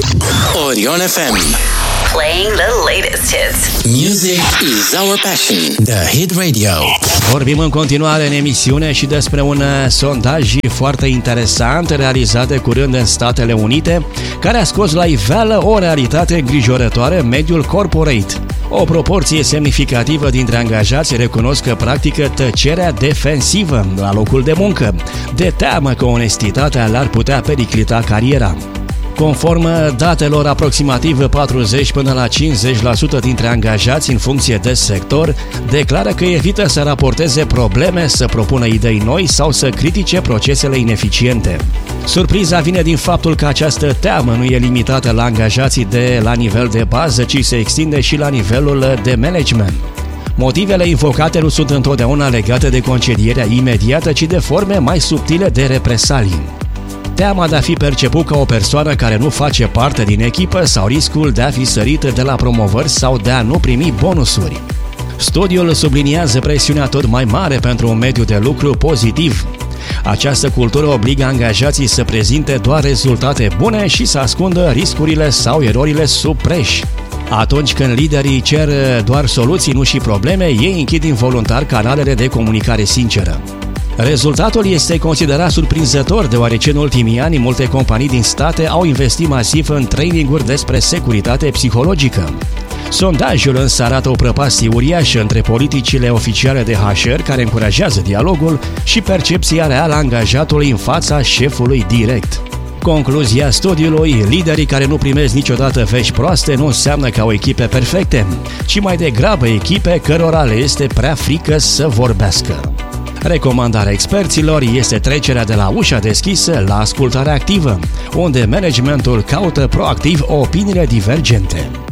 Orion FM. Playing the latest hits. Music is our passion. The Hit Radio. Vorbim în continuare în emisiune și despre un sondaj foarte interesant realizat de curând în Statele Unite, care a scos la iveală o realitate îngrijorătoare în mediul corporate. O proporție semnificativă dintre angajați recunosc că practică tăcerea defensivă la locul de muncă, de teamă că onestitatea le-ar putea periclita cariera. Conform datelor, aproximativ 40 până la 50% dintre angajați în funcție de sector declară că evită să raporteze probleme, să propună idei noi sau să critique procesele ineficiente. Surpriza vine din faptul că această teamă nu e limitată la angajații de la nivel de bază, ci se extinde și la nivelul de management. Motivele invocate nu sunt întotdeauna legate de concedierea imediată, ci de forme mai subtile de represalii. Teama de a fi perceput ca o persoană care nu face parte din echipă sau riscul de a fi sărit de la promovări sau de a nu primi bonusuri. Studiul subliniază presiunea tot mai mare pentru un mediu de lucru pozitiv. Această cultură obligă angajații să prezinte doar rezultate bune și să ascundă riscurile sau erorile sub preș. Atunci când liderii cer doar soluții, nu și probleme, ei închid involuntar canalele de comunicare sinceră. Rezultatul este considerat surprinzător, deoarece în ultimii ani multe companii din state au investit masiv în traininguri despre securitate psihologică. Sondajul însă arată o prăpastie uriașă între politicile oficiale de HR, care încurajează dialogul, și percepția reală a angajatului în fața șefului direct. Concluzia studiului: liderii care nu primesc niciodată vești proaste nu înseamnă că au echipe perfecte, ci mai degrabă echipe cărora le este prea frică să vorbească. Recomandarea experților este trecerea de la ușa deschisă la ascultarea activă, unde managementul caută proactiv opiniile divergente.